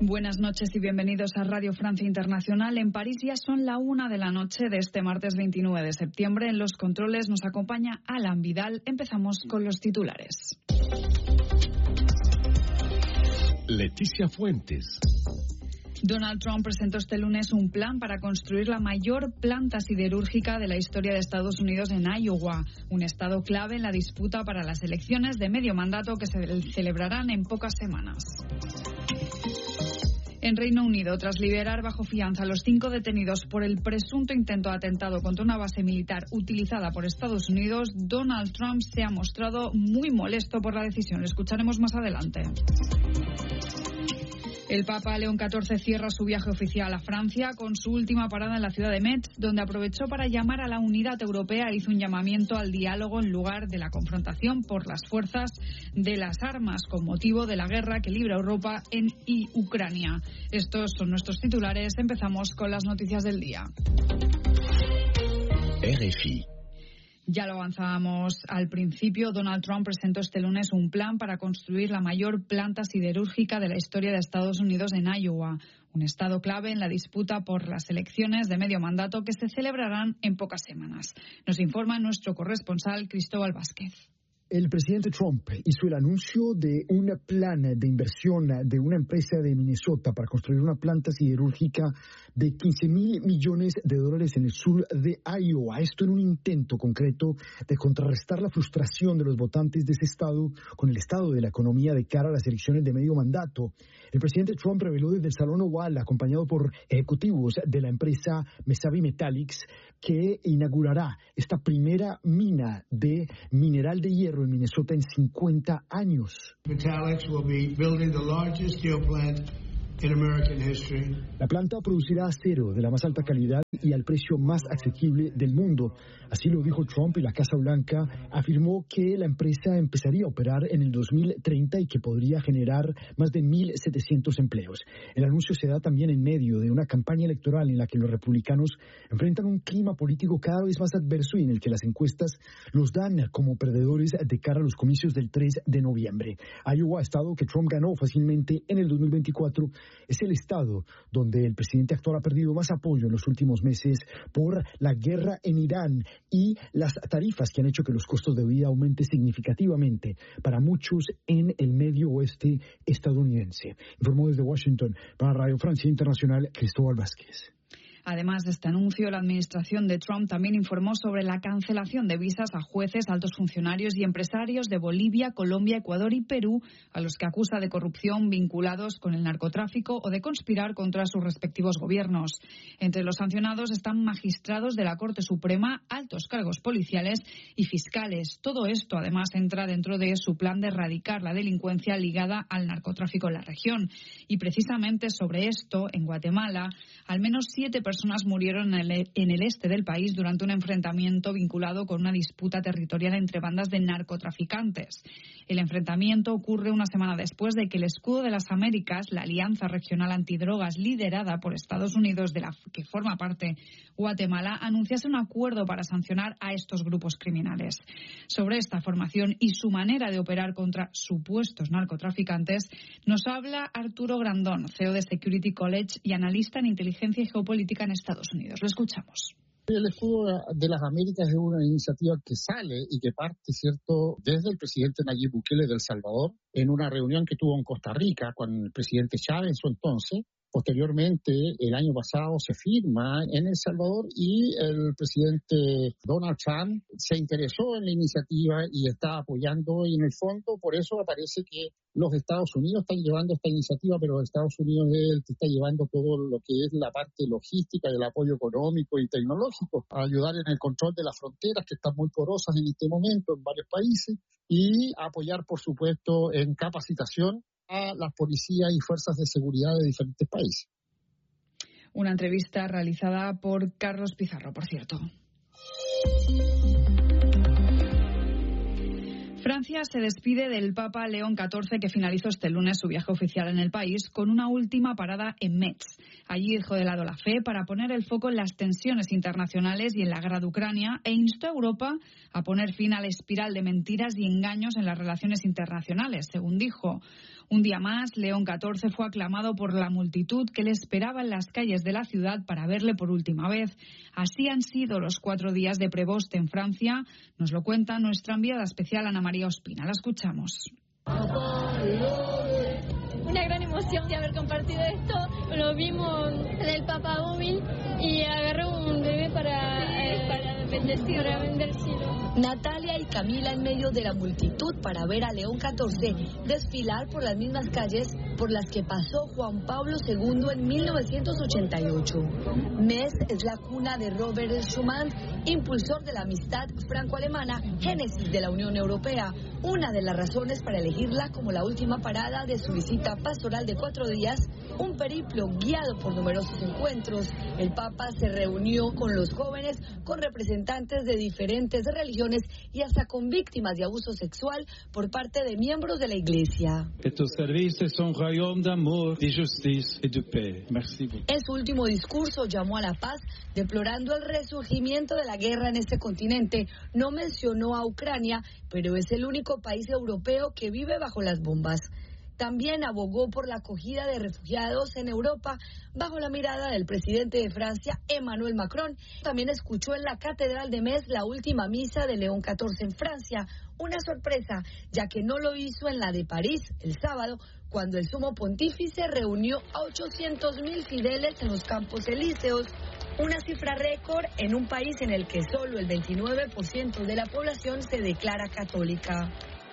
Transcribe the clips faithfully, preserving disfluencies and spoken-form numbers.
Buenas noches y bienvenidos a Radio Francia Internacional. En París ya son la una de la noche de este martes veintinueve de septiembre. En los controles nos acompaña Alan Vidal. Empezamos con los titulares. Leticia Fuentes. Donald Trump presentó este lunes un plan para construir la mayor planta siderúrgica de la historia de Estados Unidos en Iowa, un estado clave en la disputa para las elecciones de medio mandato que se celebrarán en pocas semanas. En Reino Unido, tras liberar bajo fianza a los cinco detenidos por el presunto intento de atentado contra una base militar utilizada por Estados Unidos, Donald Trump se ha mostrado muy molesto por la decisión. Lo escucharemos más adelante. El Papa León catorce cierra su viaje oficial a Francia con su última parada en la ciudad de Metz, donde aprovechó para llamar a la unidad europea e hizo un llamamiento al diálogo en lugar de la confrontación por las fuerzas de las armas con motivo de la guerra que libra Europa en y Ucrania. Estos son nuestros titulares. Empezamos con las noticias del día. R F I. Ya lo avanzábamos al principio, Donald Trump presentó este lunes un plan para construir la mayor planta siderúrgica de la historia de Estados Unidos en Iowa, un estado clave en la disputa por las elecciones de medio mandato que se celebrarán en pocas semanas. Nos informa nuestro corresponsal Cristóbal Vázquez. El presidente Trump hizo el anuncio de un plan de inversión de una empresa de Minnesota para construir una planta siderúrgica de quince mil millones de dólares en el sur de Iowa. Esto en un intento concreto de contrarrestar la frustración de los votantes de ese estado con el estado de la economía de cara a las elecciones de medio mandato. El presidente Trump reveló desde el Salón Oval, acompañado por ejecutivos de la empresa Mesabi Metallics, que inaugurará esta primera mina de mineral de hierro en Minnesota en cincuenta años. Metallics will be building the largest steel plant in American history. La planta producirá acero de la más alta calidad y al precio más asequible del mundo. Así lo dijo Trump, y la Casa Blanca afirmó que la empresa empezaría a operar en el dos mil treinta y que podría generar más de mil setecientos empleos. El anuncio se da también en medio de una campaña electoral en la que los republicanos enfrentan un clima político cada vez más adverso y en el que las encuestas los dan como perdedores de cara a los comicios del tres de noviembre. Iowa, estado que Trump ganó fácilmente en el dos mil veinticuatro, es el estado donde el presidente actual ha perdido más apoyo en los últimos meses por la guerra en Irán y las tarifas que han hecho que los costos de vida aumenten significativamente para muchos en el medio oeste estadounidense. Informó desde Washington para Radio Francia Internacional, Cristóbal Vázquez. Además de este anuncio, la administración de Trump también informó sobre la cancelación de visas a jueces, altos funcionarios y empresarios de Bolivia, Colombia, Ecuador y Perú, a los que acusa de corrupción vinculados con el narcotráfico o de conspirar contra sus respectivos gobiernos. Entre los sancionados están magistrados de la Corte Suprema, altos cargos policiales y fiscales. Todo esto, además, entra dentro de su plan de erradicar la delincuencia ligada al narcotráfico en la región. Y precisamente sobre esto, en Guatemala, al menos siete personas personas murieron en el, en el este del país durante un enfrentamiento vinculado con una disputa territorial entre bandas de narcotraficantes. El enfrentamiento ocurre una semana después de que el Escudo de las Américas, la alianza regional antidrogas liderada por Estados Unidos, de la que forma parte Guatemala, anunciase un acuerdo para sancionar a estos grupos criminales. Sobre esta formación y su manera de operar contra supuestos narcotraficantes, nos habla Arturo Grandón, C E O de Security College y analista en inteligencia y geopolítica en Estados Unidos. Lo escuchamos. El Escudo de las Américas es una iniciativa que sale y que parte, ¿cierto?, desde el presidente Nayib Bukele de El Salvador, en una reunión que tuvo en Costa Rica con el presidente Chávez en su entonces. Posteriormente, el año pasado se firma en El Salvador y el presidente Donald Trump se interesó en la iniciativa y está apoyando, y en el fondo por eso aparece que los Estados Unidos están llevando esta iniciativa, pero Estados Unidos es el que está llevando todo lo que es la parte logística y el apoyo económico y tecnológico a ayudar en el control de las fronteras que están muy porosas en este momento en varios países, y apoyar, por supuesto, en capacitación a las policías y fuerzas de seguridad de diferentes países. Una entrevista realizada por Carlos Pizarro, por cierto. Francia se despide del Papa León catorce, que finalizó este lunes su viaje oficial en el país con una última parada en Metz. Allí dejó de lado la fe para poner el foco en las tensiones internacionales y en la guerra de Ucrania, e instó a Europa a poner fin a la espiral de mentiras y engaños en las relaciones internacionales, según dijo. Un día más, León catorce fue aclamado por la multitud que le esperaba en las calles de la ciudad para verle por última vez. Así han sido los cuatro días de Prevost en Francia. Nos lo cuenta nuestra enviada especial Ana María Ospina. La escuchamos. Una gran emoción de haber compartido esto. Lo vimos en el Papa Móvil y agarró un bebé para, eh, para bendecirlo. Para bendecirlo. Natalia y Camila en medio de la multitud para ver a León catorce desfilar por las mismas calles por las que pasó Juan Pablo segundo en mil novecientos ochenta y ocho. Metz es la cuna de Robert Schuman, impulsor de la amistad franco-alemana, génesis de la Unión Europea, una de las razones para elegirla como la última parada de su visita pastoral de cuatro días, un periplo guiado por numerosos encuentros. El Papa se reunió con los jóvenes, con representantes de diferentes religiones y hasta con víctimas de abuso sexual por parte de miembros de la Iglesia. En su último discurso llamó a la paz, deplorando el resurgimiento de la guerra en este continente. No mencionó a Ucrania, pero es el único país europeo que vive bajo las bombas. También abogó por la acogida de refugiados en Europa bajo la mirada del presidente de Francia, Emmanuel Macron. También escuchó en la Catedral de Metz la última misa de León catorce en Francia. Una sorpresa, ya que no lo hizo en la de París el sábado, cuando el sumo pontífice reunió a ochocientos mil fieles en los Campos Elíseos. Una cifra récord en un país en el que solo el veintinueve por ciento de la población se declara católica.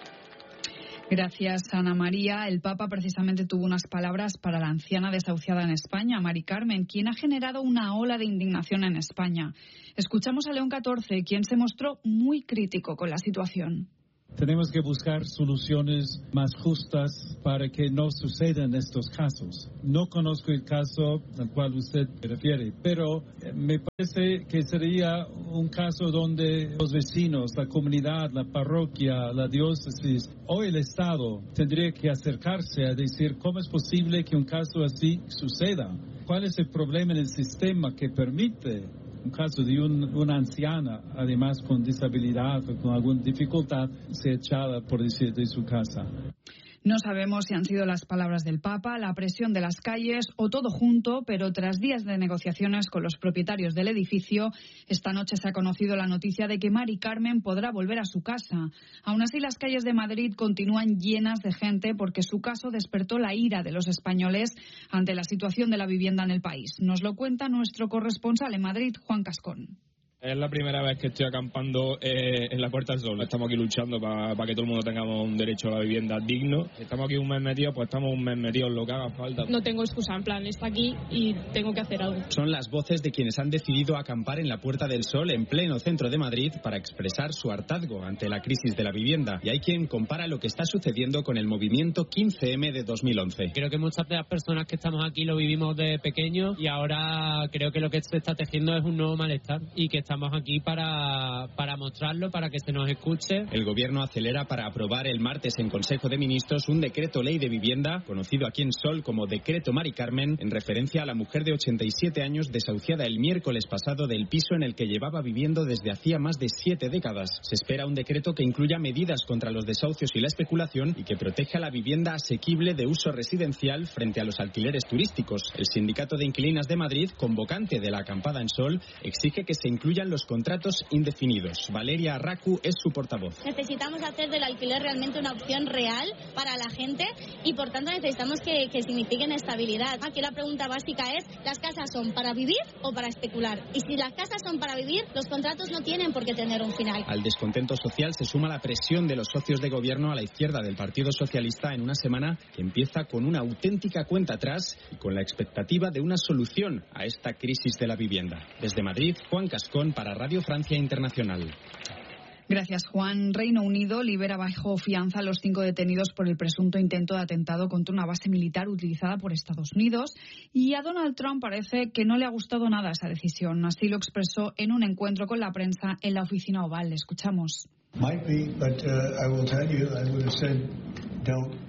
Gracias, Ana María. El Papa precisamente tuvo unas palabras para la anciana desahuciada en España, Mari Carmen, quien ha generado una ola de indignación en España. Escuchamos a León catorce, quien se mostró muy crítico con la situación. Tenemos que buscar soluciones más justas para que no sucedan estos casos. No conozco el caso al cual usted se refiere, pero me parece que sería un caso donde los vecinos, la comunidad, la parroquia, la diócesis o el Estado tendría que acercarse a decir cómo es posible que un caso así suceda. ¿Cuál es el problema en el sistema que permite un caso de un, una anciana, además con disabilidad o con alguna dificultad, ser echada, por decir, de su casa? No sabemos si han sido las palabras del Papa, la presión de las calles o todo junto, pero tras días de negociaciones con los propietarios del edificio, esta noche se ha conocido la noticia de que Mari Carmen podrá volver a su casa. Aún así, las calles de Madrid continúan llenas de gente porque su caso despertó la ira de los españoles ante la situación de la vivienda en el país. Nos lo cuenta nuestro corresponsal en Madrid, Juan Cascón. Es la primera vez que estoy acampando eh, en la Puerta del Sol. Estamos aquí luchando para pa que todo el mundo tengamos un derecho a la vivienda digno. Estamos aquí un mes metidos, pues estamos un mes metidos, lo que haga falta. No tengo excusa, en plan, está aquí y tengo que hacer algo. Son las voces de quienes han decidido acampar en la Puerta del Sol en pleno centro de Madrid para expresar su hartazgo ante la crisis de la vivienda. Y hay quien compara lo que está sucediendo con el movimiento quince eme de dos mil once. Creo que muchas de las personas que estamos aquí lo vivimos de pequeños y ahora creo que lo que se está tejiendo es un nuevo malestar y que estamos aquí para, para mostrarlo, para que se nos escuche. El gobierno acelera para aprobar el martes en Consejo de Ministros un decreto ley de vivienda, conocido aquí en Sol como Decreto Mari Carmen, en referencia a la mujer de ochenta y siete años desahuciada el miércoles pasado del piso en el que llevaba viviendo desde hacía más de siete décadas. Se espera un decreto que incluya medidas contra los desahucios y la especulación y que proteja la vivienda asequible de uso residencial frente a los alquileres turísticos. El Sindicato de Inquilinas de Madrid, convocante de la acampada en Sol, exige que se incluyan los contratos indefinidos. Valeria Arracu es su portavoz. Necesitamos hacer del alquiler realmente una opción real para la gente y por tanto necesitamos que, que signifiquen estabilidad. Aquí la pregunta básica es, ¿las casas son para vivir o para especular? Y si las casas son para vivir, los contratos no tienen por qué tener un final. Al descontento social se suma la presión de los socios de gobierno a la izquierda del Partido Socialista en una semana que empieza con una auténtica cuenta atrás y con la expectativa de una solución a esta crisis de la vivienda. Desde Madrid, Juan Cascón para Radio Francia Internacional. Gracias, Juan. Reino Unido libera bajo fianza a los cinco detenidos por el presunto intento de atentado contra una base militar utilizada por Estados Unidos. Y a Donald Trump parece que no le ha gustado nada esa decisión. Así lo expresó en un encuentro con la prensa en la oficina Oval. Le escuchamos. Might be, but uh, I will tell you, I would have said, don't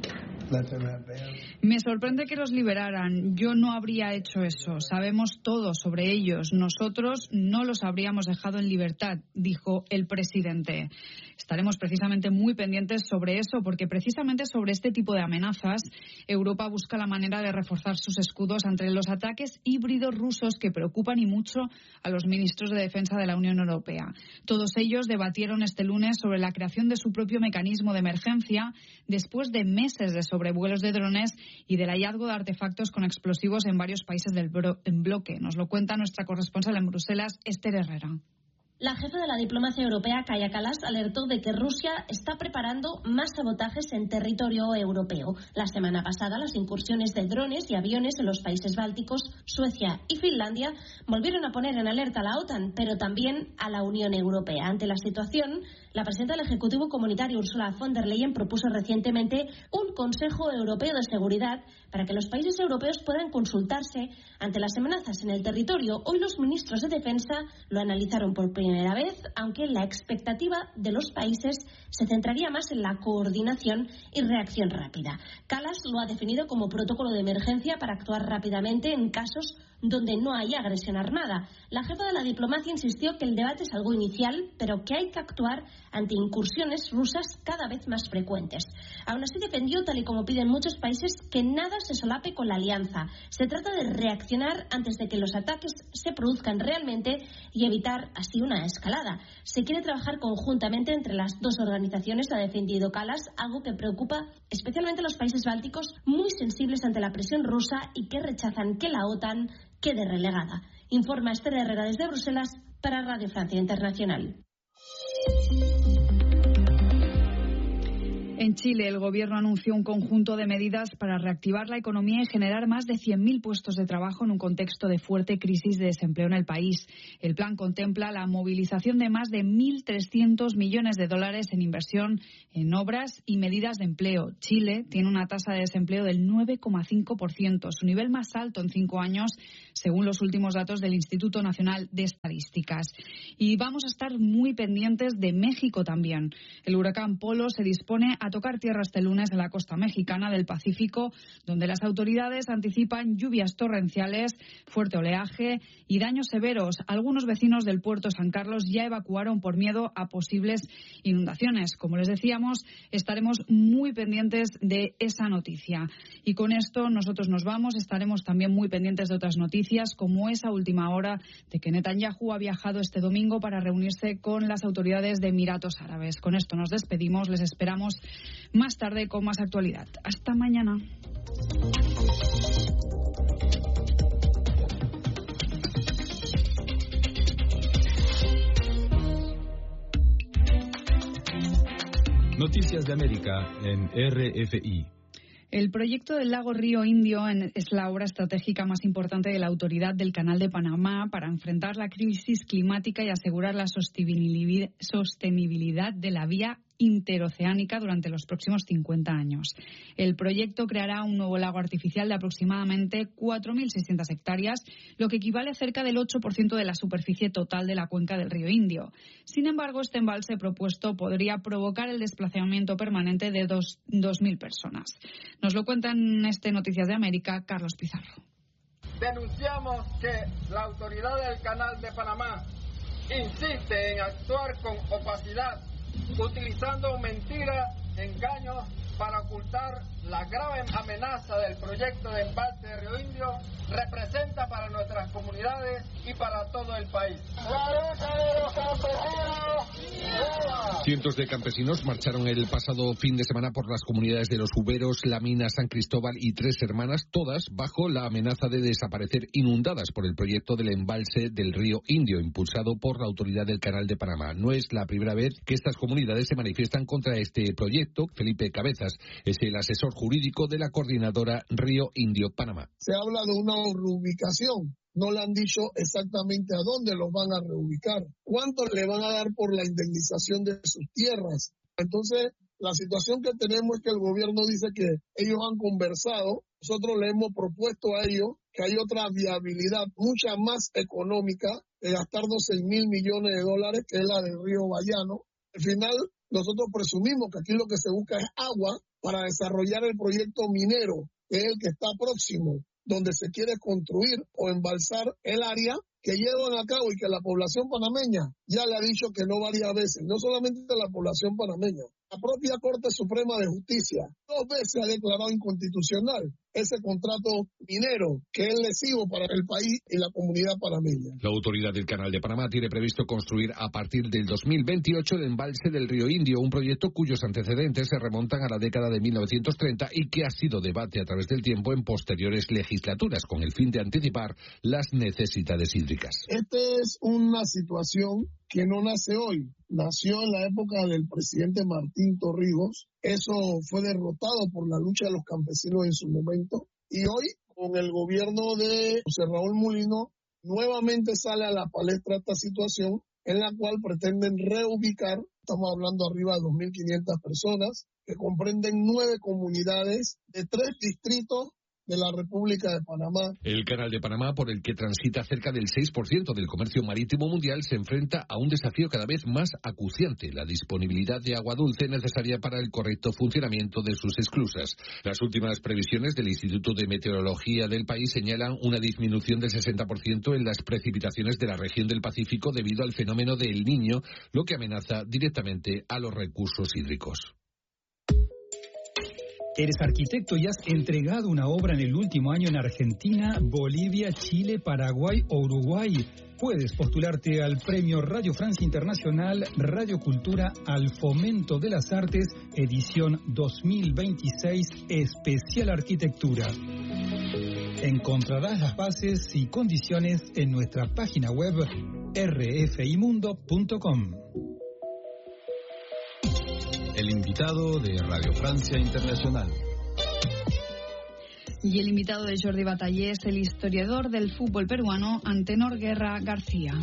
let them have bail. Me sorprende que los liberaran. Yo no habría hecho eso. Sabemos todo sobre ellos. Nosotros no los habríamos dejado en libertad, dijo el presidente. Estaremos precisamente muy pendientes sobre eso, porque precisamente sobre este tipo de amenazas, Europa busca la manera de reforzar sus escudos ante los ataques híbridos rusos que preocupan y mucho a los ministros de defensa de la Unión Europea. Todos ellos debatieron este lunes sobre la creación de su propio mecanismo de emergencia después de meses de sobrevuelos de drones y del hallazgo de artefactos con explosivos en varios países del bro- en bloque. Nos lo cuenta nuestra corresponsal en Bruselas, Esther Herrera. La jefa de la diplomacia europea, Kaja Kallas, alertó de que Rusia está preparando más sabotajes en territorio europeo. La semana pasada, las incursiones de drones y aviones en los países bálticos, Suecia y Finlandia volvieron a poner en alerta a la OTAN, pero también a la Unión Europea. Ante la situación, la presidenta del Ejecutivo Comunitario, Ursula von der Leyen, propuso recientemente un Consejo Europeo de Seguridad para que los países europeos puedan consultarse ante las amenazas en el territorio. Hoy los ministros de Defensa lo analizaron por primera vez, aunque la expectativa de los países se centraría más en la coordinación y reacción rápida. Kallas lo ha definido como protocolo de emergencia para actuar rápidamente en casos donde no haya agresión armada. La jefa de la diplomacia insistió que el debate es algo inicial, pero que hay que actuar ante incursiones rusas cada vez más frecuentes. Aún así defendió, tal y como piden muchos países, que nada se solape con la alianza. Se trata de reaccionar antes de que los ataques se produzcan realmente y evitar así una escalada. Se quiere trabajar conjuntamente entre las dos organizaciones, ha defendido Kallas, algo que preocupa especialmente a los países bálticos, muy sensibles ante la presión rusa y que rechazan que la OTAN quede relegada. Informa Esther Herrera desde Bruselas para Radio Francia Internacional. En Chile, el Gobierno anunció un conjunto de medidas para reactivar la economía y generar más de cien mil puestos de trabajo en un contexto de fuerte crisis de desempleo en el país. El plan contempla la movilización de más de mil trescientos millones de dólares en inversión en obras y medidas de empleo. Chile tiene una tasa de desempleo del nueve coma cinco por ciento, su nivel más alto en cinco años, según los últimos datos del Instituto Nacional de Estadísticas. Y vamos a estar muy pendientes de México también. El huracán Polo se dispone a tocar tierra este lunes en la costa mexicana del Pacífico, donde las autoridades anticipan lluvias torrenciales, fuerte oleaje y daños severos. Algunos vecinos del puerto San Carlos ya evacuaron por miedo a posibles inundaciones. Como les decíamos, estaremos muy pendientes de esa noticia. Y con esto nosotros nos vamos. Estaremos también muy pendientes de otras noticias, como esa última hora de que Netanyahu ha viajado este domingo para reunirse con las autoridades de Emiratos Árabes. Con esto nos despedimos. Les esperamos más tarde con más actualidad. Hasta mañana. Noticias de América en R F I. El proyecto del lago Río Indio es la obra estratégica más importante de la Autoridad del Canal de Panamá para enfrentar la crisis climática y asegurar la sostenibilidad de la vía interoceánica durante los próximos cincuenta años. El proyecto creará un nuevo lago artificial de aproximadamente cuatro mil seiscientas hectáreas, lo que equivale a cerca del ocho por ciento de la superficie total de la cuenca del río Indio. Sin embargo, este embalse propuesto podría provocar el desplazamiento permanente de dos mil personas. Nos lo cuenta en este Noticias de América Carlos Pizarro. Denunciamos que la Autoridad del Canal de Panamá insiste en actuar con opacidad, utilizando mentiras, engaños para ocultar la grave amenaza del proyecto de embalse de Río Indio representa para nuestras comunidades y para todo el país. Cientos de campesinos marcharon el pasado fin de semana por las comunidades de Los Uberos, La Mina, San Cristóbal y Tres Hermanas, todas bajo la amenaza de desaparecer inundadas por el proyecto del embalse del río Indio, impulsado por la Autoridad del Canal de Panamá. No es la primera vez que estas comunidades se manifiestan contra este proyecto. Felipe Cabezas es el asesor jurídico de la coordinadora Río Indio Panamá. Se habla de una reubicación. No le han dicho exactamente a dónde los van a reubicar, cuánto le van a dar por la indemnización de sus tierras. Entonces, la situación que tenemos es que el gobierno dice que ellos han conversado. Nosotros le hemos propuesto a ellos que hay otra viabilidad mucha más económica de gastar doce mil millones de dólares, que es la del río Bayano. Al final, nosotros presumimos que aquí lo que se busca es agua, para desarrollar el proyecto minero, que es el que está próximo, donde se quiere construir o embalsar el área, que llevan a cabo y que la población panameña ya le ha dicho que no varias veces, no solamente la población panameña, la propia Corte Suprema de Justicia dos veces ha declarado inconstitucional ese contrato minero que es lesivo para el país y la comunidad panameña. La autoridad del Canal de Panamá tiene previsto construir a partir del dos mil veintiocho el embalse del río Indio, un proyecto cuyos antecedentes se remontan a la década de mil novecientos treinta y que ha sido debate a través del tiempo en posteriores legislaturas con el fin de anticipar las necesidades hídricas. Esta es una situación que no nace hoy, nació en la época del presidente Martín Torrijos. Eso fue derrotado por la lucha de los campesinos en su momento, y hoy con el gobierno de José Raúl Mulino nuevamente sale a la palestra esta situación en la cual pretenden reubicar, estamos hablando arriba de dos mil quinientas personas, que comprenden nueve comunidades de tres distritos de la República de Panamá. El Canal de Panamá, por el que transita cerca del seis por ciento del comercio marítimo mundial, se enfrenta a un desafío cada vez más acuciante: la disponibilidad de agua dulce necesaria para el correcto funcionamiento de sus esclusas. Las últimas previsiones del Instituto de Meteorología del país señalan una disminución del sesenta por ciento en las precipitaciones de la región del Pacífico debido al fenómeno de El Niño, lo que amenaza directamente a los recursos hídricos. Eres arquitecto y has entregado una obra en el último año en Argentina, Bolivia, Chile, Paraguay o Uruguay. Puedes postularte al Premio Radio Francia Internacional Radio Cultura al Fomento de las Artes, edición dos mil veintiséis, especial arquitectura. Encontrarás las bases y condiciones en nuestra página web r f i mundo punto com. El invitado de Radio Francia Internacional. Y el invitado de Jordi Batallé es el historiador del fútbol peruano, Antenor Guerra García.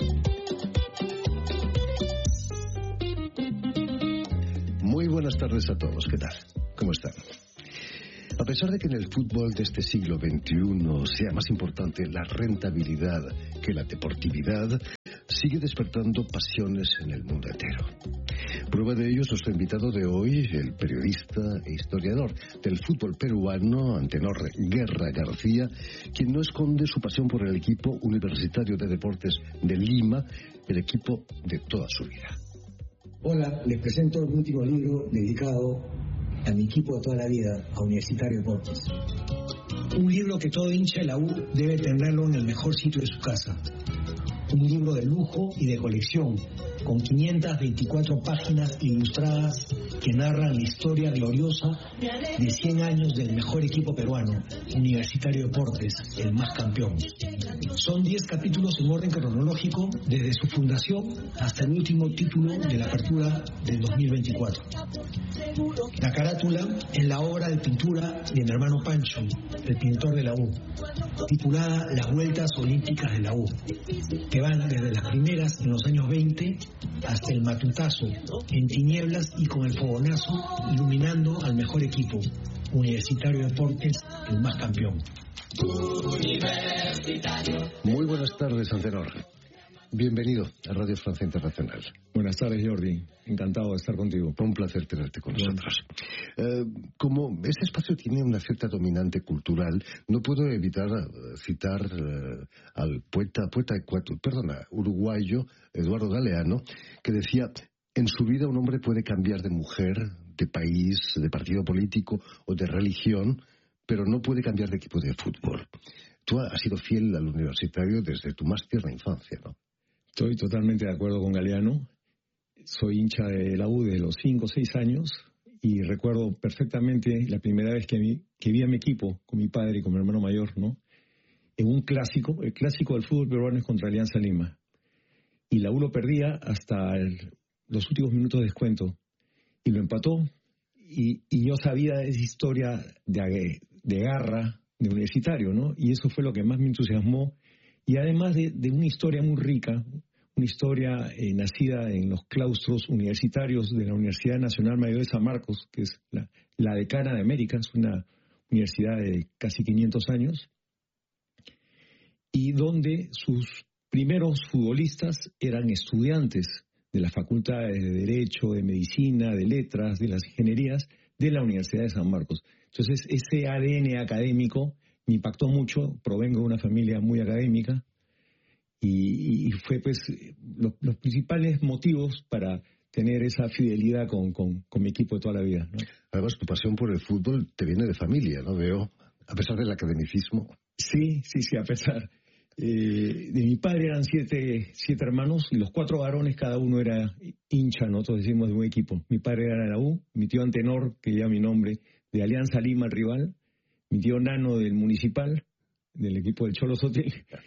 Muy buenas tardes a todos. ¿Qué tal? ¿Cómo están? A pesar de que en el fútbol de este siglo veintiuno sea más importante la rentabilidad que la deportividad, sigue despertando pasiones en el mundo entero. Prueba de ello es nuestro invitado de hoy, el periodista e historiador del fútbol peruano, Antenor Guerra García, quien no esconde su pasión por el equipo universitario de deportes de Lima, el equipo de toda su vida. Hola, les presento el último libro dedicado a mi equipo de toda la vida, a Universitario Deportes. Un libro que todo hincha de la U debe tenerlo en el mejor sitio de su casa. Un libro de lujo y de colección, con quinientas veinticuatro páginas ilustradas que narran la historia gloriosa de cien años del mejor equipo peruano, Universitario Deportes, el más campeón. Son diez capítulos en orden cronológico desde su fundación hasta el último título de la apertura del dos mil veinticuatro. La carátula es la obra de pintura de mi hermano Pancho, el pintor de la U, titulada Las Vueltas Olímpicas de la U, que van desde las primeras en los años veinte hasta el matutazo, en tinieblas y con el fogonazo, iluminando al mejor equipo, Universitario Deportes, el más campeón. Muy buenas tardes, Antenor. Bienvenido a Radio Francia Internacional. Buenas tardes, Jordi. Encantado de estar contigo. Un placer tenerte con nosotros. Eh, como este espacio tiene una cierta dominante cultural, no puedo evitar uh, citar uh, al poeta, poeta ecuatoriano, perdona, uruguayo, Eduardo Galeano, que decía: en su vida un hombre puede cambiar de mujer, de país, de partido político o de religión, pero no puede cambiar de equipo de fútbol. Tú has sido fiel al Universitario desde tu más tierna infancia, ¿no? Estoy totalmente de acuerdo con Galeano. Soy hincha de la U de los cinco o seis años y recuerdo perfectamente la primera vez que vi, que vi a mi equipo con mi padre y con mi hermano mayor, ¿no? En un clásico, el clásico del fútbol peruano es contra Alianza Lima. Y la U lo perdía hasta el, los últimos minutos de descuento. Y lo empató. Y, y yo sabía de esa historia de, de garra, de Universitario, ¿no? Y eso fue lo que más me entusiasmó. Y además de, de una historia muy rica, una historia eh, nacida en los claustros universitarios de la Universidad Nacional Mayor de San Marcos, que es la, la decana de América, es una universidad de casi quinientos años, y donde sus primeros futbolistas eran estudiantes de las facultades de Derecho, de Medicina, de Letras, de las Ingenierías de la Universidad de San Marcos. Entonces, ese A D N académico me impactó mucho. Provengo de una familia muy académica y, y fue pues los, los principales motivos para tener esa fidelidad con, con, con mi equipo de toda la vida, ¿no? Además, tu pasión por el fútbol te viene de familia, ¿no? Veo, a pesar del academicismo. Sí, sí, sí, a pesar. Eh, de mi padre eran siete, siete hermanos y los cuatro varones, cada uno era hincha, nosotros decimos, de un equipo. Mi padre era de la U, mi tío Antenor, que lleva mi nombre, de Alianza Lima, el rival, mi tío Nano del Municipal, del equipo del Cholo Sotil,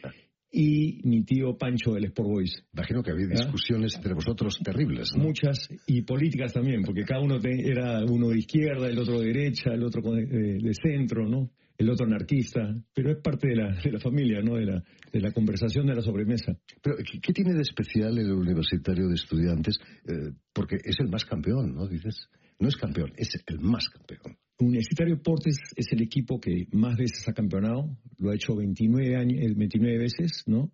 y mi tío Pancho del Sport Boys. Imagino que había discusiones ¿Ah? entre vosotros terribles, ¿no? Muchas, y políticas también, porque cada uno te, era uno de izquierda, el otro de derecha, el otro de, de, de centro, ¿no? El otro anarquista, pero es parte de la, de la familia, ¿no? De la, de la conversación, de la sobremesa. Pero, ¿qué, qué tiene de especial el Universitario de Estudiantes? Eh, porque es el más campeón, ¿no? Dices, no es campeón, es el más campeón. Universitario Deportes es el equipo que más veces ha campeonado, lo ha hecho veintinueve, años, veintinueve veces, ¿no?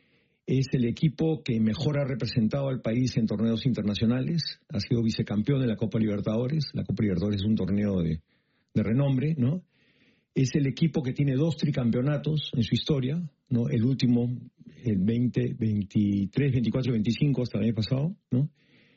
Es el equipo que mejor ha representado al país en torneos internacionales, ha sido vicecampeón de la Copa Libertadores, la Copa Libertadores es un torneo de, de renombre, ¿no? Es el equipo que tiene dos tricampeonatos en su historia, ¿no? El último, el veinte, veintitrés, veinticuatro, veinticinco hasta el año pasado, ¿no?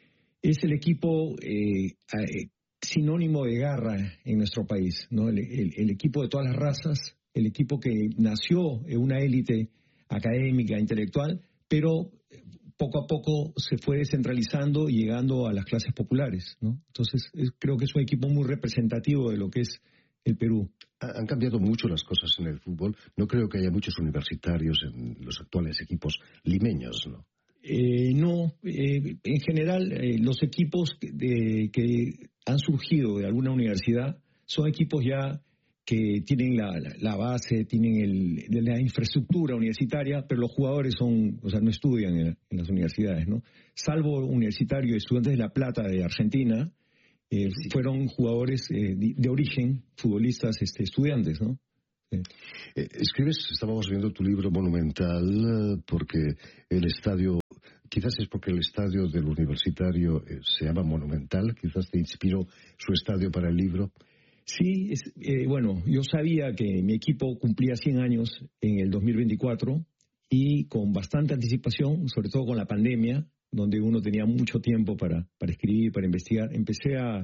Es el equipo eh, eh, sinónimo de garra en nuestro país, ¿no? El, el, el equipo de todas las razas, el equipo que nació en una élite académica, intelectual, pero poco a poco se fue descentralizando y llegando a las clases populares, ¿no? Entonces es, creo que es un equipo muy representativo de lo que es el Perú. Han cambiado mucho las cosas en el fútbol. No creo que haya muchos universitarios en los actuales equipos limeños, ¿no? Eh, no, eh, en general eh, los equipos que, de, que han surgido de alguna universidad son equipos ya que tienen la, la, la base, tienen el, de la infraestructura universitaria, pero los jugadores son, o sea, no estudian en, en las universidades, ¿no? Salvo Universitario y Estudiantes de La Plata de Argentina, eh, sí. fueron jugadores eh, de, de origen, futbolistas, este, estudiantes, ¿no? Sí. Eh, escribes, estábamos viendo tu libro monumental, porque el estadio, quizás es porque el estadio del Universitario eh, se llama Monumental, quizás te inspiró su estadio para el libro. Sí, es, eh, bueno, yo sabía que mi equipo cumplía cien años en el dos mil veinticuatro y con bastante anticipación, sobre todo con la pandemia, donde uno tenía mucho tiempo para, para escribir, para investigar, empecé a,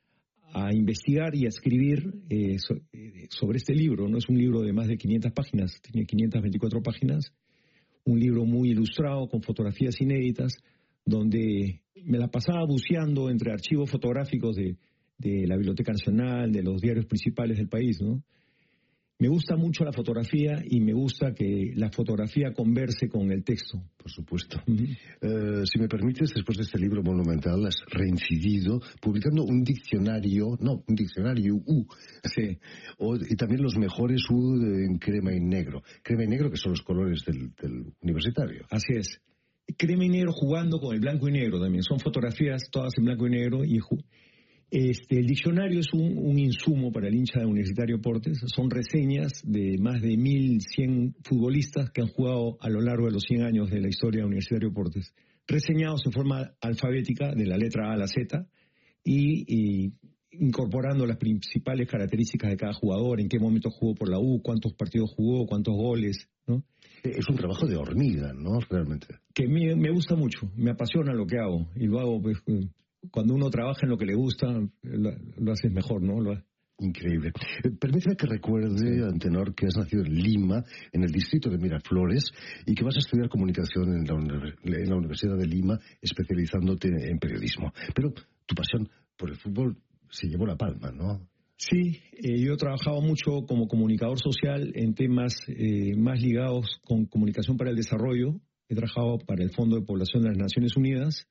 a investigar y a escribir eh, so, eh, sobre este libro. No es un libro de más de quinientas páginas, tiene quinientas veinticuatro páginas, un libro muy ilustrado con fotografías inéditas, donde me la pasaba buceando entre archivos fotográficos de, de la Biblioteca Nacional, de los diarios principales del país, ¿no? Me gusta mucho la fotografía y me gusta que la fotografía converse con el texto. Por supuesto. Uh-huh. Uh, si me permites, después de este libro monumental has reincidido publicando un diccionario, no, un diccionario U, sí. o, y también los mejores U en crema y negro. Crema y negro, que son los colores del, del Universitario. Así es. Crema y negro jugando con el blanco y negro también. Son fotografías todas en blanco y negro y ju- Este, el diccionario es un, un insumo para el hincha de Universitario Deportes. Son reseñas de más de mil cien futbolistas que han jugado a lo largo de los cien años de la historia de Universitario Deportes. Reseñados en forma alfabética, de la letra A a la Z, y, y incorporando las principales características de cada jugador, en qué momento jugó por la U, cuántos partidos jugó, cuántos goles, ¿no? Es un trabajo de hormiga, ¿no? Realmente. Que me, me gusta mucho, me apasiona lo que hago, y lo hago pues... Cuando uno trabaja en lo que le gusta, lo, lo haces mejor, ¿no? Lo... Increíble. Eh, permíteme que recuerde, sí. Antenor, que has nacido en Lima, en el distrito de Miraflores, y que vas a estudiar comunicación en la, en la Universidad de Lima, especializándote en periodismo. Pero tu pasión por el fútbol se llevó la palma, ¿no? Sí, eh, yo he trabajado mucho como comunicador social en temas eh, más ligados con comunicación para el desarrollo. He trabajado para el Fondo de Población de las Naciones Unidas,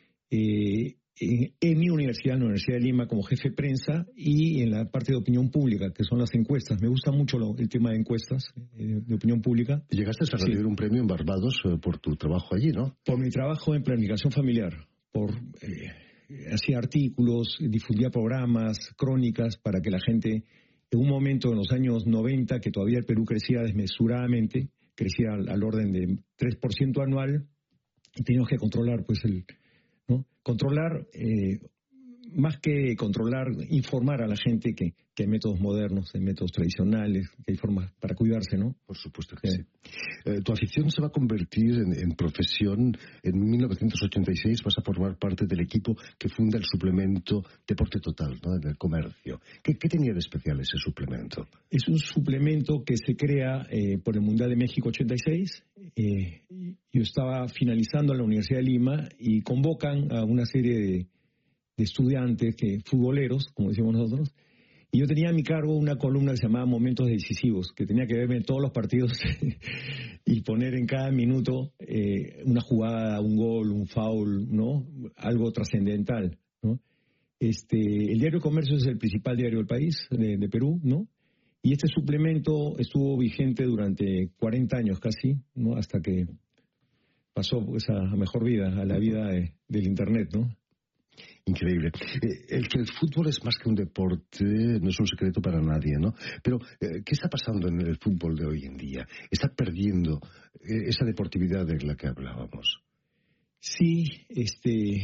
eh, En, en mi universidad, en la Universidad de Lima, como jefe de prensa, y en la parte de opinión pública, que son las encuestas. Me gusta mucho lo, el tema de encuestas, eh, de opinión pública. Llegaste a recibir sí. un premio en Barbados eh, por tu trabajo allí, ¿no? Por mi trabajo en planificación familiar, por eh, hacía artículos, difundía programas, crónicas, para que la gente, en un momento en los años noventa, que todavía el Perú crecía desmesuradamente, crecía al, al orden de tres por ciento anual, y teníamos que controlar, pues, el... ¿no? Controlar eh, más que controlar, informar a la gente que, que hay métodos modernos, hay métodos tradicionales, que hay formas para cuidarse, ¿no? Por supuesto que sí. sí. Eh, tu afición se va a convertir en, en profesión. En mil novecientos ochenta y seis vas a formar parte del equipo que funda el suplemento Deporte Total, ¿no? En el comercio. ¿Qué, qué tenía de especial ese suplemento? Es un suplemento que se crea eh, por el Mundial de México ochenta y seis. Eh, yo estaba finalizando en la Universidad de Lima y convocan a una serie de de estudiantes, que futboleros, como decimos nosotros, y yo tenía a mi cargo una columna que se llamaba Momentos Decisivos, que tenía que verme todos los partidos y poner en cada minuto eh, una jugada, un gol, un foul, ¿no? Algo trascendental, ¿no? Este, el diario Comercio es el principal diario del país, de, de Perú, ¿no? Y este suplemento estuvo vigente durante cuarenta años casi, ¿no? Hasta que pasó pues, a mejor vida, a la vida de, del Internet, ¿no? Increíble. Eh, el que el fútbol es más que un deporte no es un secreto para nadie, ¿no? Pero, eh, ¿qué está pasando en el fútbol de hoy en día? ¿Está perdiendo eh, esa deportividad de la que hablábamos? Sí, este,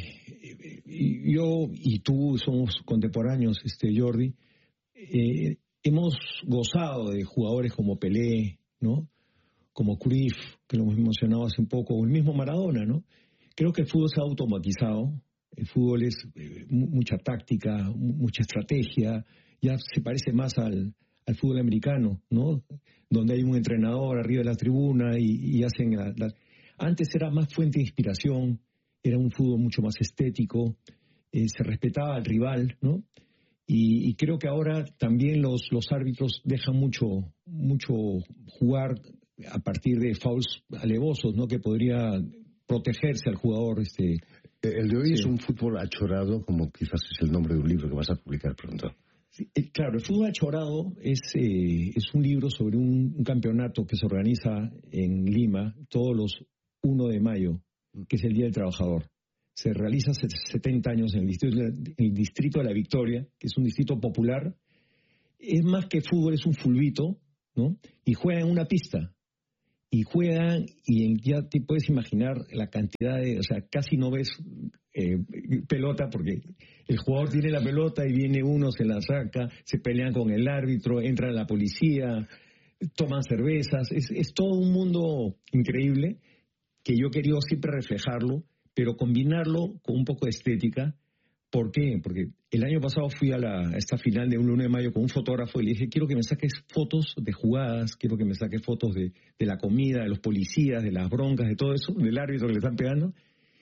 yo y tú somos contemporáneos, este, Jordi. Eh, hemos gozado de jugadores como Pelé, ¿no? Como Cruyff, que lo hemos mencionado hace un poco, o el mismo Maradona, ¿no? Creo que el fútbol se ha automatizado. El fútbol es eh, mucha táctica, mucha estrategia, ya se parece más al, al fútbol americano, ¿no? Donde hay un entrenador arriba de la tribuna y, y hacen... La, la... Antes era más fuente de inspiración, era un fútbol mucho más estético, eh, se respetaba al rival, ¿no? Y, y creo que ahora también los, los árbitros dejan mucho, mucho jugar a partir de fouls alevosos, ¿no? Que podría protegerse al jugador, este... El de hoy sí. Es un fútbol achorado, como quizás es el nombre de un libro que vas a publicar pronto. Sí, claro, el fútbol achorado es, eh, es un libro sobre un, un campeonato que se organiza en Lima todos los primero de mayo, que es el Día del Trabajador. Se realiza hace setenta años en el distrito, en el distrito de La Victoria, que es un distrito popular. Es más que fútbol, es un fulbito, ¿no? Y juegan en una pista. Y juegan, y ya te puedes imaginar la cantidad de, o sea, casi no ves eh, pelota porque el jugador tiene la pelota y viene uno, se la saca, se pelean con el árbitro, entra la policía, toman cervezas, es, es todo un mundo increíble que yo quería siempre reflejarlo, pero combinarlo con un poco de estética. ¿Por qué? Porque el año pasado fui a, la, a esta final de un uno de mayo con un fotógrafo y le dije, quiero que me saques fotos de jugadas, quiero que me saques fotos de, de la comida, de los policías, de las broncas, de todo eso, del árbitro que le están pegando.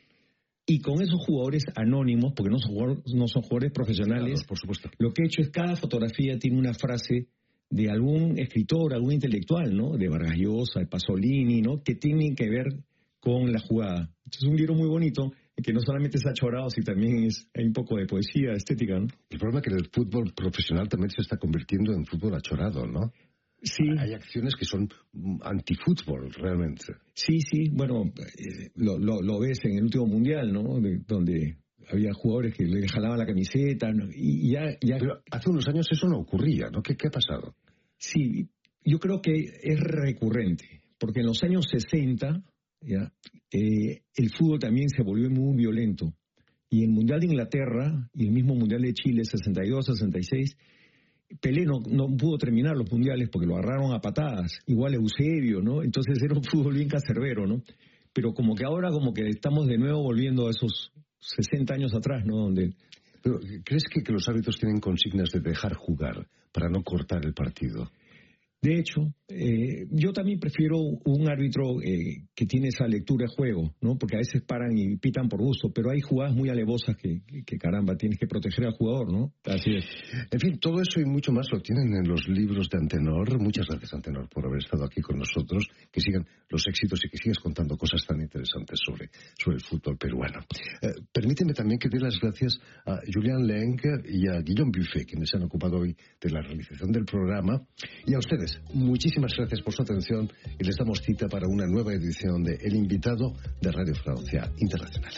Y con esos jugadores anónimos, porque no son jugadores, no son jugadores profesionales, claro, por supuesto. Lo que he hecho es cada fotografía tiene una frase de algún escritor, algún intelectual, ¿no? De Vargas Llosa, de Pasolini, ¿no? Que tienen que ver con la jugada. Es un libro muy bonito, que no solamente es achorado, sino también es, hay un poco de poesía estética, ¿no? El problema es que el fútbol profesional también se está convirtiendo en fútbol achorado, ¿no? Sí. Hay acciones que son antifútbol, realmente. Sí, sí, bueno, eh, lo, lo, lo ves en el último mundial, ¿no? De, donde había jugadores que le jalaban la camiseta, ¿no? Y ya, ya... Pero hace unos años eso no ocurría, ¿no? ¿Qué, qué ha pasado? Sí, yo creo que es recurrente, porque en los años sesenta... ¿ya? Eh, el fútbol también se volvió muy violento y el Mundial de Inglaterra y el mismo Mundial de Chile sesenta y dos, sesenta y seis, Pelé no, no pudo terminar los mundiales porque lo agarraron a patadas, igual Eusebio, ¿no? Entonces era un fútbol bien cancerbero, ¿no? Pero como que ahora como que estamos de nuevo volviendo a esos sesenta años atrás, ¿no? Donde... Pero, ¿crees que, que los árbitros tienen consignas de dejar jugar para no cortar el partido? De hecho, eh, yo también prefiero un árbitro eh, que tiene esa lectura de juego, ¿no? Porque a veces paran y pitan por gusto, pero hay jugadas muy alevosas que, que, que caramba, tienes que proteger al jugador, ¿no? Así es. En fin, todo eso y mucho más lo tienen en los libros de Antenor. Muchas gracias, Antenor, por haber estado aquí con nosotros. Que sigan los éxitos y que sigas contando cosas tan interesantes sobre, sobre el fútbol peruano. Eh, permíteme también que dé las gracias a Julián Leng y a Guillaume Buffet, quienes se han ocupado hoy de la realización del programa, y a ustedes. Muchísimas gracias por su atención y les damos cita para una nueva edición de El Invitado de Radio Francia Internacional.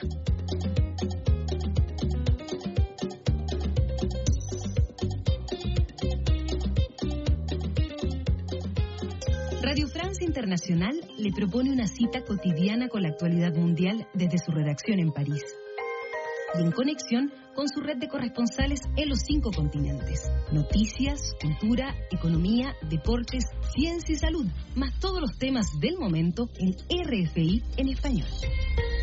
Radio France Internacional le propone una cita cotidiana con la actualidad mundial desde su redacción en París. Y en conexión con su red de corresponsales en los cinco continentes. Noticias, cultura, economía, deportes, ciencia y salud, más todos los temas del momento en R F I en español.